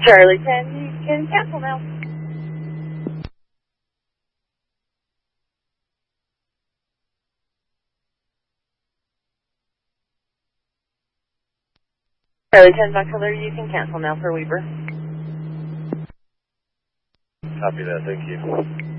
Charlie 10, you can cancel now. Charlie 10, Dr. Leary, you can cancel now for Weber. Copy that, thank you.